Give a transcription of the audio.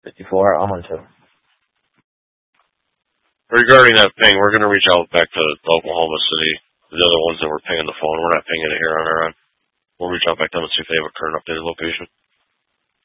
54, I'm on 2. Regarding that ping, we're going to reach out back to Oklahoma City. The other ones that were pinging the phone, we're not pinging it here on our end. We'll reach out back to them and see if they have a current updated location.